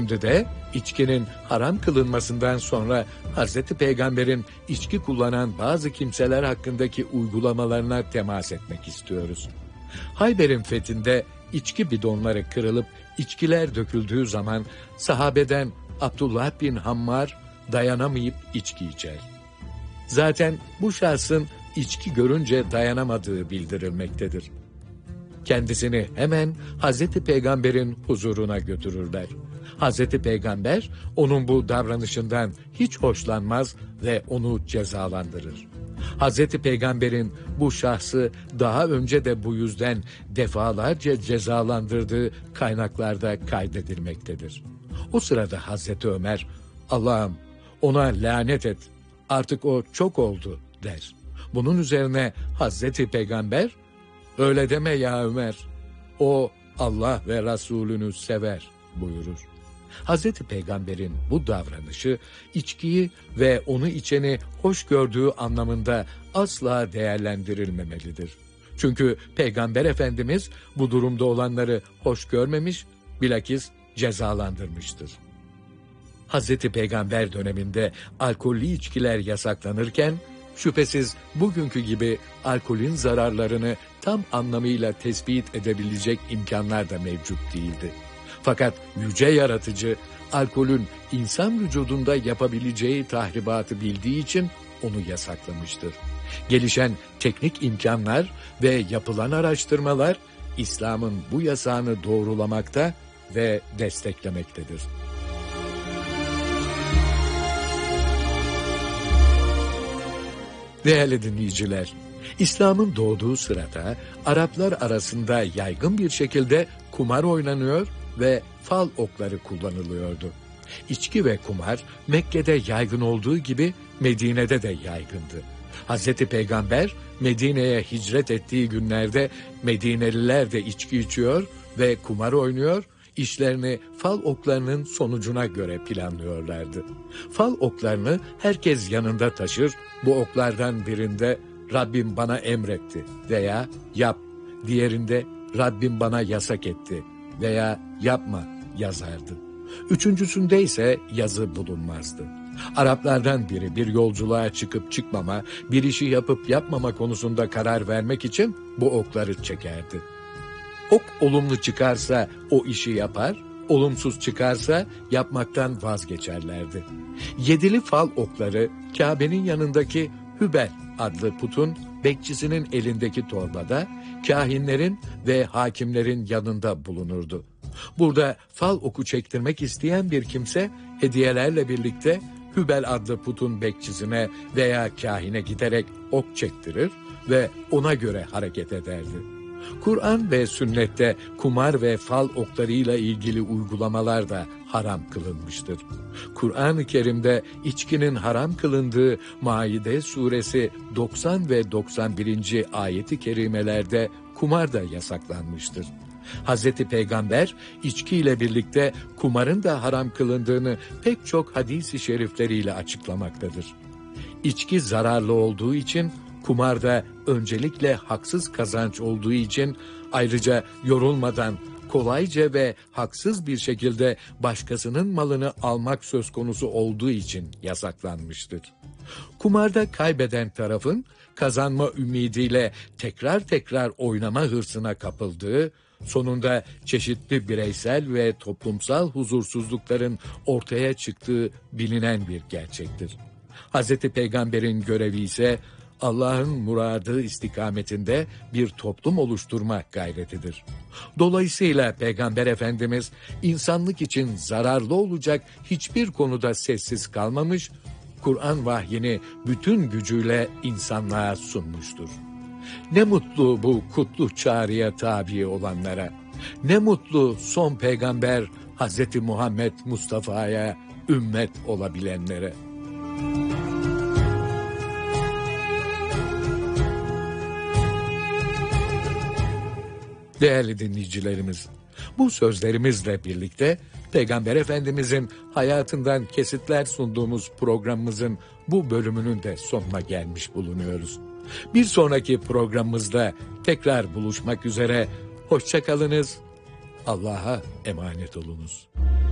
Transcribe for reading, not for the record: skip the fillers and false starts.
Şimdi de içkinin haram kılınmasından sonra Hazreti Peygamber'in içki kullanan bazı kimseler hakkındaki uygulamalarına temas etmek istiyoruz. Hayber'in fethinde içki bidonları kırılıp içkiler döküldüğü zaman sahabeden Abdullah bin Hammar dayanamayıp içki içer. Zaten bu şahsın içki görünce dayanamadığı bildirilmektedir. Kendisini hemen Hazreti Peygamber'in huzuruna götürürler. Hazreti Peygamber onun bu davranışından hiç hoşlanmaz ve onu cezalandırır. Hazreti Peygamber'in bu şahsı daha önce de bu yüzden defalarca cezalandırdığı kaynaklarda kaydedilmektedir. O sırada Hazreti Ömer, "Allah'ım ona lanet et, artık o çok oldu," der. Bunun üzerine Hazreti Peygamber, "Öyle deme ya Ömer, o Allah ve Resulünü sever," buyurur. Hazreti Peygamber'in bu davranışı içkiyi ve onu içeni hoş gördüğü anlamında asla değerlendirilmemelidir. Çünkü Peygamber Efendimiz bu durumda olanları hoş görmemiş, bilakis cezalandırmıştır. Hazreti Peygamber döneminde alkollü içkiler yasaklanırken, şüphesiz bugünkü gibi alkolün zararlarını tam anlamıyla tespit edebilecek imkanlar da mevcut değildi. Fakat yüce yaratıcı, alkolün insan vücudunda yapabileceği tahribatı bildiği için onu yasaklamıştır. Gelişen teknik imkanlar ve yapılan araştırmalar, İslam'ın bu yasağını doğrulamakta ve desteklemektedir. Değerli dinleyiciler, İslam'ın doğduğu sırada Araplar arasında yaygın bir şekilde kumar oynanıyor ve fal okları kullanılıyordu. İçki ve kumar Mekke'de yaygın olduğu gibi Medine'de de yaygındı. Hazreti Peygamber Medine'ye hicret ettiği günlerde Medineliler de içki içiyor ve kumar oynuyor, işlerini fal oklarının sonucuna göre planlıyorlardı. Fal oklarını herkes yanında taşır, bu oklardan birinde "Rabbim bana emretti" veya "yap", diğerinde "Rabbim bana yasak etti" veya "yapma" yazardı. Üçüncüsünde ise yazı bulunmazdı. Araplardan biri bir yolculuğa çıkıp çıkmama, bir işi yapıp yapmama konusunda karar vermek için bu okları çekerdi. Ok olumlu çıkarsa o işi yapar, olumsuz çıkarsa yapmaktan vazgeçerlerdi. Yedili fal okları Kabe'nin yanındaki Hübel adlı putun bekçisinin elindeki torbada, kâhinlerin ve hakimlerin yanında bulunurdu. Burada fal oku çektirmek isteyen bir kimse hediyelerle birlikte Hübel adlı putun bekçisine veya kâhine giderek ok çektirir ve ona göre hareket ederdi. Kur'an ve sünnette kumar ve fal oklarıyla ilgili uygulamalar da haram kılınmıştır. Kur'an-ı Kerim'de içkinin haram kılındığı Maide suresi 90 ve 91. ayeti kerimelerde kumar da yasaklanmıştır. Hazreti Peygamber içkiyle birlikte kumarın da haram kılındığını pek çok hadis-i şerifleriyle açıklamaktadır. İçki zararlı olduğu için, kumarda öncelikle haksız kazanç olduğu için, ayrıca yorulmadan kolayca ve haksız bir şekilde başkasının malını almak söz konusu olduğu için yasaklanmıştır. Kumarda kaybeden tarafın kazanma ümidiyle tekrar tekrar oynama hırsına kapıldığı, sonunda çeşitli bireysel ve toplumsal huzursuzlukların ortaya çıktığı bilinen bir gerçektir. Hazreti Peygamber'in görevi ise Allah'ın muradı istikametinde bir toplum oluşturma gayretidir. Dolayısıyla Peygamber Efendimiz insanlık için zararlı olacak hiçbir konuda sessiz kalmamış, Kur'an vahyini bütün gücüyle insanlığa sunmuştur. Ne mutlu bu kutlu çağrıya tabi olanlara, ne mutlu son peygamber Hazreti Muhammed Mustafa'ya ümmet olabilenlere. Değerli dinleyicilerimiz, bu sözlerimizle birlikte Peygamber Efendimizin hayatından kesitler sunduğumuz programımızın bu bölümünün de sonuna gelmiş bulunuyoruz. Bir sonraki programımızda tekrar buluşmak üzere, hoşça kalınız, Allah'a emanet olunuz.